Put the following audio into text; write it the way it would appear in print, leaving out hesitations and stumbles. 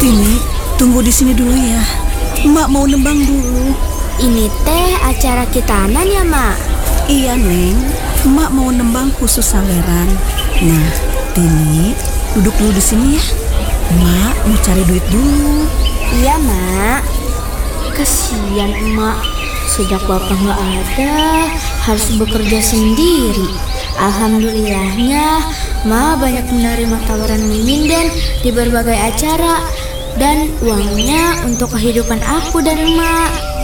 Tini, tunggu di sini dulu ya. Mak mau nembang dulu. Ini teh acara kitanan ya, Mak? Iya, Neng. Mak mau nembang khusus saweran. Nah, Tini, duduk dulu di sini ya. Mak mau cari duit dulu. Iya, Mak. Kasihan emak, sejak bapak nggak ada, harus bekerja sendiri. Alhamdulillahnya, Ma banyak menerima tawaran menyinden di berbagai acara dan uangnya untuk kehidupan aku dan emak.